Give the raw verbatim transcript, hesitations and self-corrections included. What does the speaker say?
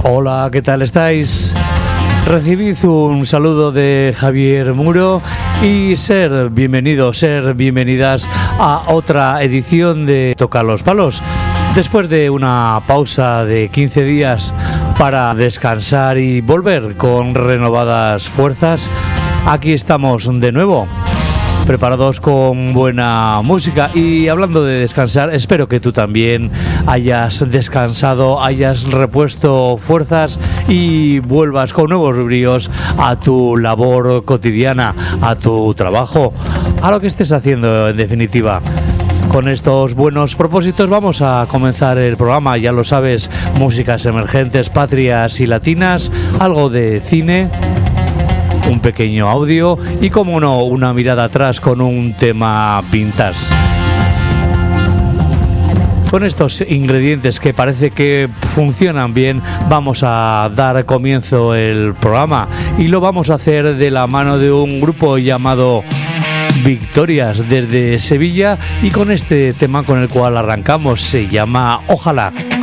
Hola, ¿qué tal estáis? Recibid un saludo de Javier Muro y ser bienvenidos, ser bienvenidas a otra edición de Toca los Palos. Después de una pausa de quince días para descansar y volver con renovadas fuerzas, aquí estamos de nuevo, preparados con buena música. Y hablando de descansar, espero que tú también hayas descansado, hayas repuesto fuerzas y vuelvas con nuevos bríos a tu labor cotidiana, a tu trabajo, a lo que estés haciendo en definitiva. Con estos buenos propósitos vamos a comenzar el programa, ya lo sabes, músicas emergentes, patrias y latinas, algo de cine, un pequeño audio y, como no, una mirada atrás con un tema vintage. Con estos ingredientes que parece que funcionan bien, vamos a dar comienzo el programa y lo vamos a hacer de la mano de un grupo llamado Victorias desde Sevilla, y con este tema con el cual arrancamos, se llama Ojalá.